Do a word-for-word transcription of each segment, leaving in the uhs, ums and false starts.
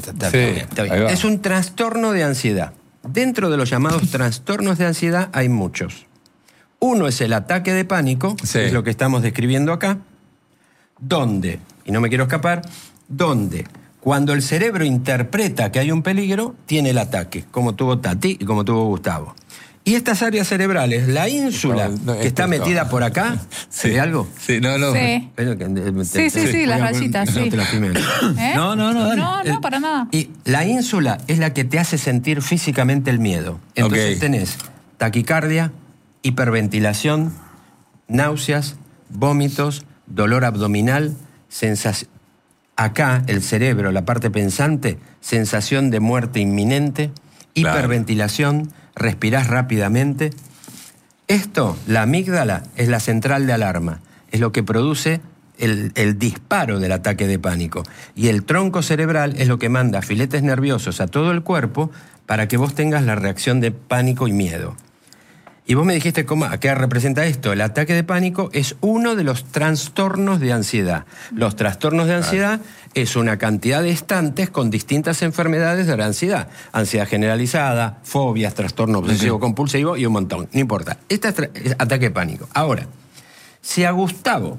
Está, sí, está bien. Es un trastorno de ansiedad. Dentro de los llamados trastornos de ansiedad hay muchos. Uno es el ataque de pánico, sí. que es lo que estamos describiendo acá, donde, y no me quiero escapar, donde cuando el cerebro interpreta que hay un peligro, tiene el ataque, como tuvo Tati y como tuvo Gustavo. Y estas áreas cerebrales, la ínsula, no, no, que está metida por acá, ¿se ve algo? Sí, no, no. Sí, Pero que, te, sí, sí, sí, las rayitas, sí. No, ¿Eh? no, no, no, dale. No, no, para nada. Y la ínsula es la que te hace sentir físicamente el miedo. Entonces okay. tenés taquicardia, hiperventilación, náuseas, vómitos, dolor abdominal, sensación. Acá, el cerebro, la parte pensante, sensación de muerte inminente, claro. hiperventilación, respirás rápidamente. Esto, la amígdala, es la central de alarma. Es lo que produce el, el disparo del ataque de pánico. Y el tronco cerebral es lo que manda filetes nerviosos a todo el cuerpo para que vos tengas la reacción de pánico y miedo. Y vos me dijiste, ¿cómo, ¿a qué representa esto? El ataque de pánico es uno de los trastornos de ansiedad. Los trastornos de ansiedad es una cantidad de estantes con distintas enfermedades de la ansiedad. Ansiedad generalizada, fobias, trastorno obsesivo compulsivo y un montón. No importa. Este es, es ataque de pánico. Ahora, si a Gustavo,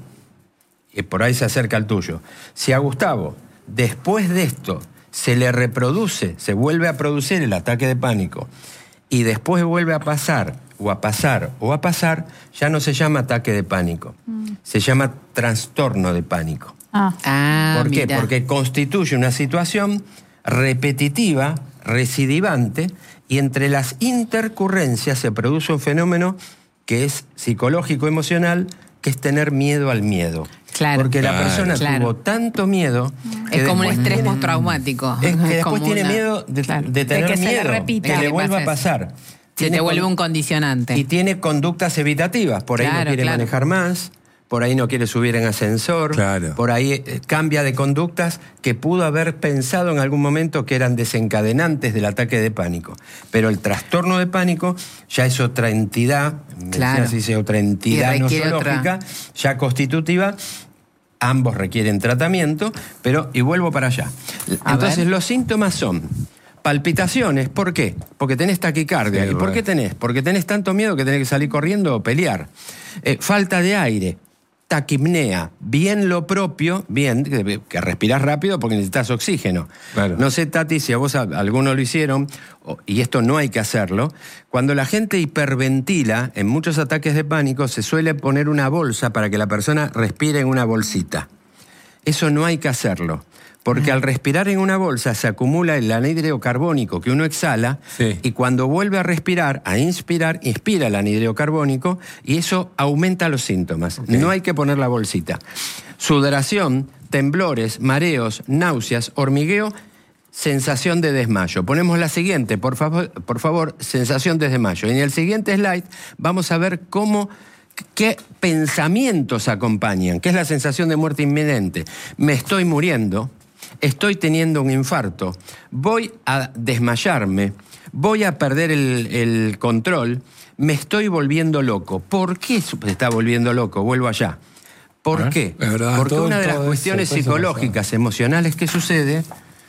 y por ahí se acerca el tuyo, si a Gustavo, después de esto, se le reproduce, se vuelve a producir el ataque de pánico, y después vuelve a pasar, o a pasar, o a pasar, ya no se llama ataque de pánico. Mm. Se llama trastorno de pánico. Ah. Ah, ¿Por qué? Mira. Porque constituye una situación repetitiva, recidivante, y entre las intercurrencias se produce un fenómeno que es psicológico-emocional, que es tener miedo al miedo. Claro. Porque claro, la persona claro. tuvo tanto miedo... Es como un estrés tiene, postraumático. Es que después como tiene una, miedo de, claro. de tener de que miedo, se le repita. que le vuelva pasa a pasar. Se te vuelve un condicionante. Y tiene conductas evitativas. Por ahí claro, no quiere claro. manejar más, por ahí no quiere subir en ascensor, claro. por ahí eh, cambia de conductas que pudo haber pensado en algún momento que eran desencadenantes del ataque de pánico. Pero el trastorno de pánico ya es otra entidad, claro. se dice otra entidad nosológica, otra... ya constitutiva. Ambos requieren tratamiento, pero, y vuelvo para allá. A Entonces ver. los síntomas son palpitaciones. ¿Por qué? Porque tenés taquicardia. Sí, ¿Y por qué tenés? Porque tenés tanto miedo que tenés que salir corriendo o pelear. Eh, falta de aire, taquipnea, bien lo propio, bien, que, que respirás rápido porque necesitas oxígeno. Claro. No sé, Tati, si a vos a, algunos lo hicieron, o, y esto no hay que hacerlo, cuando la gente hiperventila, en muchos ataques de pánico, se suele poner una bolsa para que la persona respire en una bolsita. Eso no hay que hacerlo. Porque al respirar en una bolsa se acumula el anhídrido carbónico que uno exhala, sí. y cuando vuelve a respirar, a inspirar, inspira el anhídrido carbónico y eso aumenta los síntomas. Okay. No hay que poner la bolsita. Sudoración, temblores, mareos, náuseas, hormigueo, sensación de desmayo. Ponemos la siguiente, por favor, por favor, sensación de desmayo. En el siguiente slide vamos a ver cómo... ¿Qué pensamientos acompañan? ¿Qué es la sensación de muerte inminente? Me estoy muriendo, estoy teniendo un infarto, voy a desmayarme, voy a perder el, el control, me estoy volviendo loco. ¿Por qué se está volviendo loco? Vuelvo allá. ¿Por qué? Verdad, Porque todo, una de las todo cuestiones eso, psicológicas, eso emocionales que sucede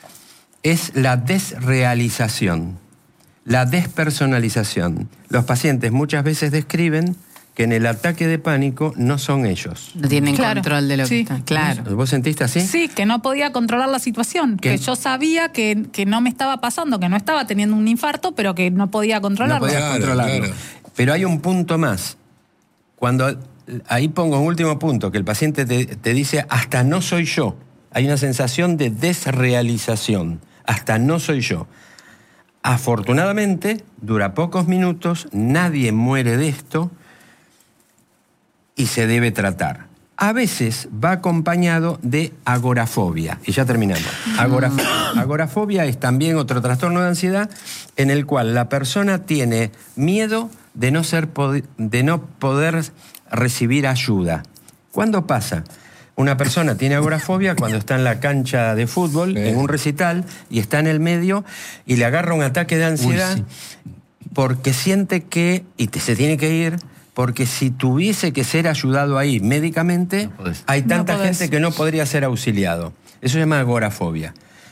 es la desrealización, la despersonalización. Los pacientes muchas veces describen que en el ataque de pánico no son ellos. No tienen claro. control de lo sí. que está. Claro. ¿Vos sentiste así? Sí, que no podía controlar la situación. Que yo sabía que, que no me estaba pasando, que no estaba teniendo un infarto, pero que no podía controlarlo. No podía Claro, controlarlo. claro. Pero hay un punto más. Cuando ahí pongo un último punto, que el paciente te, te dice, hasta no soy yo. Hay una sensación de desrealización. Hasta no soy yo. Afortunadamente, dura pocos minutos, nadie muere de esto, y se debe tratar. A veces va acompañado de agorafobia. Y ya terminamos. Agorafobia. Agorafobia es también otro trastorno de ansiedad en el cual la persona tiene miedo de no, ser, de no poder recibir ayuda. ¿Cuándo pasa? Una persona tiene agorafobia cuando está en la cancha de fútbol, sí. en un recital, y está en el medio y le agarra un ataque de ansiedad. Uy, sí. Porque siente que, y te, se tiene que ir, porque si tuviese que ser ayudado ahí médicamente, no hay tanta no gente que no podría ser auxiliado. Eso se llama agorafobia.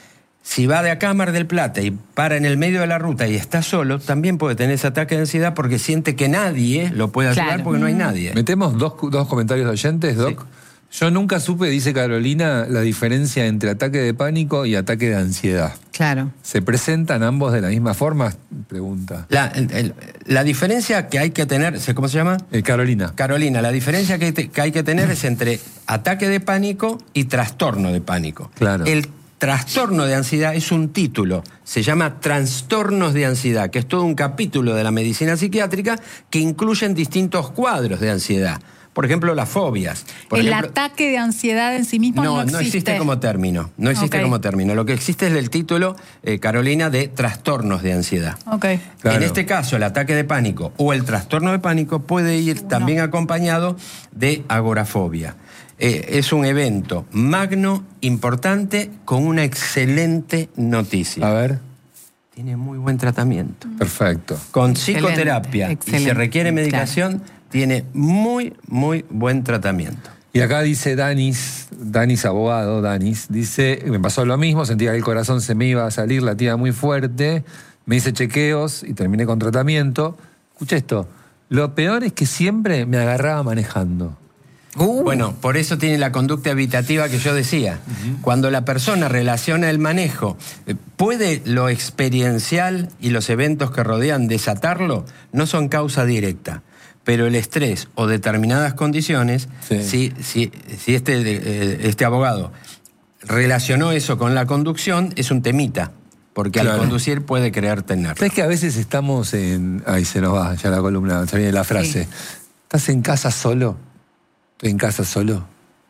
Si va de acá a Mar del Plata y para en el medio de la ruta y está solo, también puede tener ese ataque de ansiedad porque siente que nadie lo puede ayudar claro. porque no hay nadie. Metemos dos, dos comentarios de oyentes, Doc. Sí. Yo nunca supe, dice Carolina, la diferencia entre ataque de pánico y ataque de ansiedad. Claro. ¿Se presentan ambos de la misma forma? Pregunta. La, el, la diferencia que hay que tener, ¿cómo se llama? Eh, Carolina. Carolina, la diferencia que hay, que hay que tener es entre ataque de pánico y trastorno de pánico. Claro. El trastorno de ansiedad es un título, se llama trastornos de ansiedad, que es todo un capítulo de la medicina psiquiátrica que incluyen distintos cuadros de ansiedad. Por ejemplo, las fobias. Por el ejemplo, ataque de ansiedad en sí mismo no, no existe. No existe como término. No existe okay. como término. Lo que existe es el título, eh, Carolina, de trastornos de ansiedad. Okay. Claro. En este caso, el ataque de pánico o el trastorno de pánico puede ir no. también acompañado de agorafobia. Eh, es un evento magno, importante, con una excelente noticia. A ver. Tiene muy buen tratamiento. Perfecto. Con psicoterapia excelente. Y se requiere medicación, claro. tiene muy, muy buen tratamiento. Y acá dice Danis, Danis abogado, Danis, dice, me pasó lo mismo, sentía que el corazón se me iba a salir, latía muy fuerte, me hice chequeos y terminé con tratamiento. Escucha esto, lo peor es que siempre me agarraba manejando. Uh. Bueno, por eso tiene la conducta evitativa que yo decía. Uh-huh. Cuando la persona relaciona el manejo, ¿puede lo experiencial y los eventos que rodean desatarlo? No son causa directa. Pero el estrés o determinadas condiciones, sí. si, si, si este, este abogado relacionó eso con la conducción, es un temita. Porque claro. al conducir puede creer tener. ¿Sabes que a veces estamos en... Ahí se nos va ya la columna, se viene la frase. Sí. ¿Estás en casa solo? Estoy en casa solo.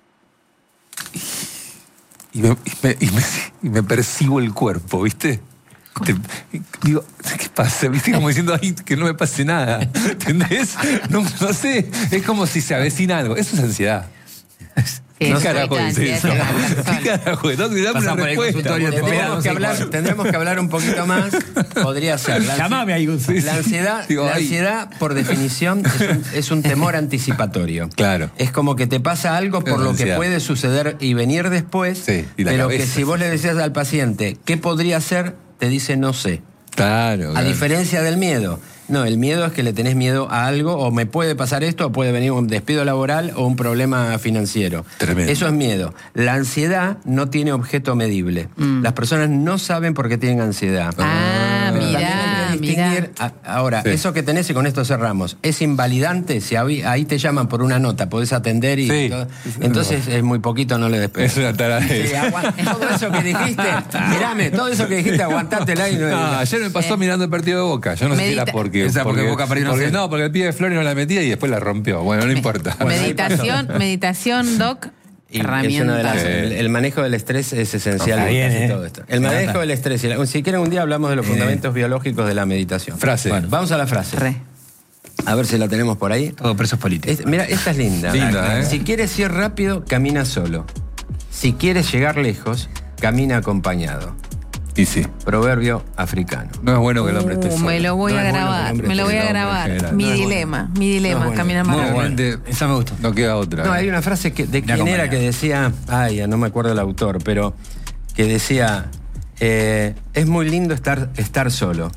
Y me, y me, y me, y me percibo el cuerpo, ¿viste? Te, digo, ¿qué pasa? ¿Viste? Como diciendo, ay, que no me pase nada. ¿Entendés? No, no sé. Es como si se avecina algo. Eso es ansiedad. Sí, ¿Qué carajo es eso? ¿Qué carajo es? Dame una respuesta. Tendremos que, hablar, tendremos que hablar un poquito más. Podría ser. La, Llamame ahí. La ansiedad, Digo, la ansiedad por definición, es un, es un temor anticipatorio. Claro. Es como que te pasa algo por lo que puede suceder y venir después, sí, y pero cabeza. Que si vos le decías al paciente, ¿qué podría ser? Te dice, no sé. Claro, claro. A diferencia del miedo. No, el miedo es que le tenés miedo a algo, o me puede pasar esto, o puede venir un despido laboral o un problema financiero. Tremendo. Eso es miedo. La ansiedad no tiene objeto medible. Mm. Las personas no saben por qué tienen ansiedad. Ah, mira, mira. Ahora, sí. Eso que tenés, y con esto cerramos, es invalidante. Si ahí te llaman por una nota, podés atender y sí. todo. Entonces es muy poquito, no le despegues. Es una taradez. Sí, todo eso que dijiste, mirame, todo eso que dijiste, aguantátela y no. No, ayer me pasó eh. mirando el partido de Boca. Yo no Medita- sé si era porque. Esa porque, porque Boca perdió, porque, no, sé. no, porque el pibe de Flores no la metía y después la rompió. Bueno, no importa. Meditación, meditación, Doc. Herramienta. De las, el, el manejo del estrés es esencial en bien, casi eh. todo esto. El manejo del estrés. Si quieren un día hablamos de los fundamentos eh. biológicos de la meditación. Frase. Bueno, vamos a la frase. Re. A ver si la tenemos por ahí. Todo presos políticos. Es, mira, esta es linda. Linda, ¿eh? Si quieres ir rápido, camina solo. Si quieres llegar lejos, camina acompañado. Y sí. Proverbio africano. No es bueno que el hombre esté solo. Uh, me lo voy no a grabar, bueno me lo voy a grabar. Mi no dilema, bueno. mi dilema, no caminar más rápido. Bueno. Esa me gusta. No queda otra. No, eh. hay una frase que, de quién era que decía, ay, no me acuerdo el autor, pero que decía, eh, es muy lindo estar, estar solo,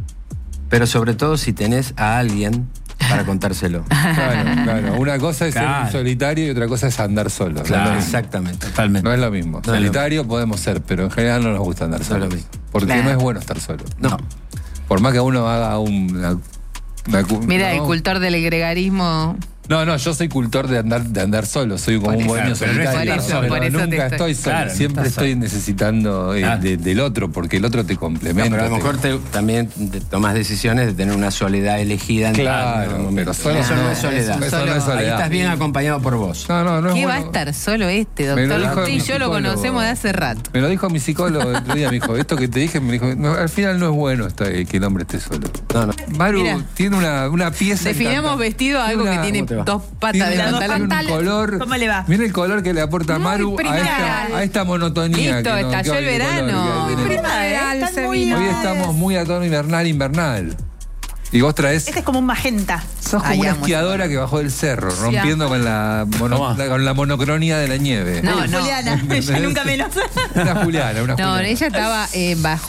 pero sobre todo si tenés a alguien para contárselo. Claro, claro. Una cosa es claro. ser solitario y otra cosa es andar solo. Claro, no exactamente. Totalmente. No es lo mismo. No solitario lo mismo. Podemos ser, pero en general no nos gusta andar solo. No porque claro. no es bueno estar solo. No. Por más que uno haga un... Una, una, Mira, no. el cultor del gregarismo... No, no, yo soy cultor de andar de andar solo, soy como por un bohemio solitario. Por eso, pero por eso nunca estoy, estoy solo, claro, siempre estoy solo. necesitando eh, claro. de, del otro, porque el otro te complementa. No, pero a lo mejor te, también te tomas decisiones de tener una soledad elegida. En claro, pero solo, eso no, no es soledad. Eso, eso solo, no es soledad. Ahí estás bien acompañado por vos. No, no, no es ¿Qué bueno. va a estar solo este, doctor? Usted y yo lo conocemos de hace rato. Me lo dijo mi psicólogo el otro día, me dijo, esto que te dije, me dijo, no, al final no es bueno está, que el hombre esté solo. No, no. Maru Mira, tiene una, una pieza... Definamos vestido algo una, que tiene dos patas de un color, ¿cómo le va? Mira el color que le aporta muy Maru a esta, a esta monotonía. Listo, que no, estalló que el verano. Muy primaveral, Hoy estamos muy a tono invernal, invernal. Y vos traes... Este es como un magenta. Sos como una esquiadora que bajó del cerro, rompiendo con la, mono, la, con la monocronía de la nieve. No, no. Juliana, ella nunca menos. Una Juliana, una Juliana. No, ella estaba eh, bajo